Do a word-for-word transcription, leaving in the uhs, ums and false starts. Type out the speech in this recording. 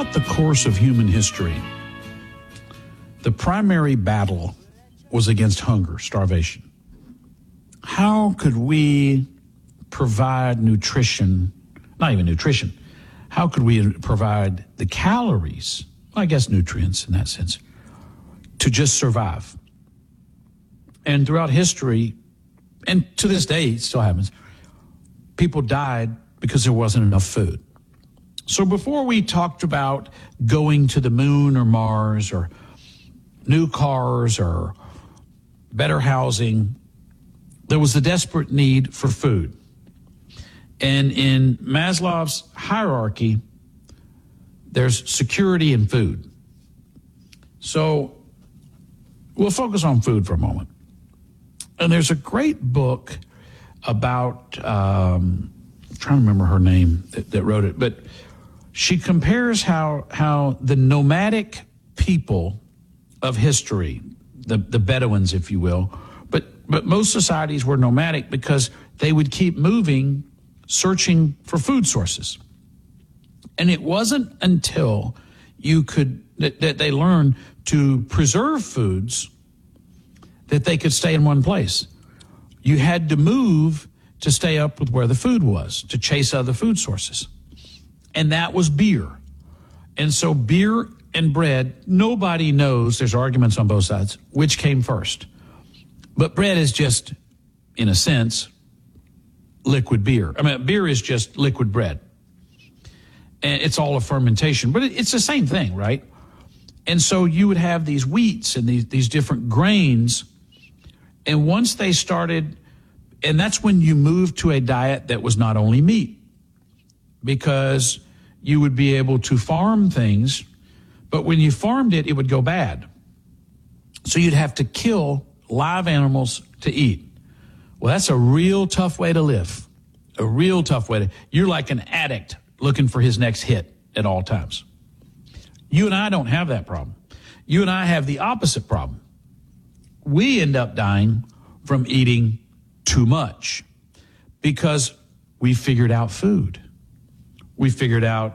Throughout the course of human history, the primary battle was against hunger, starvation. How could we provide nutrition, not even nutrition, how could we provide the calories, I guess nutrients in that sense, to just survive? And throughout history, and to this day it still happens, people died because there wasn't enough food. So before we talked about going to the moon or Mars or new cars or better housing, there was a desperate need for food. And in Maslow's hierarchy, there's security and food. So we'll focus on food for a moment. And there's a great book about, um, I'm trying to remember her name that, that wrote it, but she compares how how the nomadic people of history, the, the Bedouins, if you will, but but most societies were nomadic because they would keep moving, searching for food sources. And it wasn't until you could that, that they learned to preserve foods that they could stay in one place. You had to move to stay up with where the food was, to chase other food sources. And that was beer. And so beer and bread, nobody knows, there's arguments on both sides, which came first. But bread is just, in a sense, liquid beer. I mean, beer is just liquid bread. And it's all a fermentation, but it's the same thing, right? And so you would have these wheats and these, these different grains. And once they started, and that's when you moved to a diet that was not only meat, because you would be able to farm things, but when you farmed it, it would go bad. So you'd have to kill live animals to eat. Well, that's a real tough way to live, a real tough way to, you're like an addict looking for his next hit at all times. You and I don't have that problem. You and I have the opposite problem. We end up dying from eating too much because we figured out food. We figured out